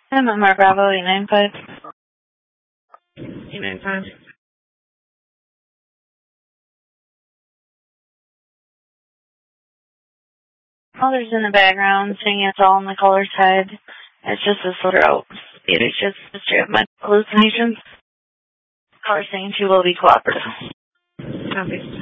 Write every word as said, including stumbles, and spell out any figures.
I'm at Mar Bravo eight nine five. eight nine five. Colors in the background saying it's all on the color side. It's just a sort of speed. It's just a straight up my hallucinations. Color saying she will be cooperative. Copy.